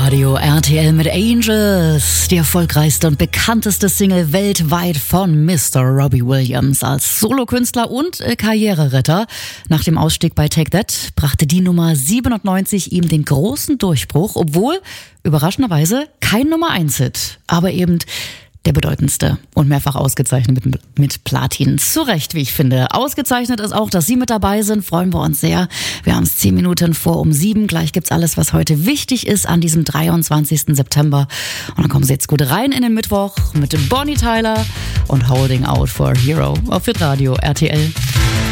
Radio RTL mit Angels, die erfolgreichste und bekannteste Single weltweit von Mr. Robbie Williams als Solokünstler und Karriereretter. Nach dem Ausstieg bei Take That brachte die Nummer 97 ihm den großen Durchbruch, obwohl überraschenderweise kein Nummer-1-Hit, aber eben der bedeutendste und mehrfach ausgezeichnet mit Platin. Zu Recht, wie ich finde. Ausgezeichnet ist auch, dass Sie mit dabei sind. Freuen wir uns sehr. Wir haben es 10 Minuten vor 7. Gleich gibt's alles, was heute wichtig ist an diesem 23. September. Und dann kommen Sie jetzt gut rein in den Mittwoch mit Bonnie Tyler und Holding Out for a Hero auf Fit Radio RTL.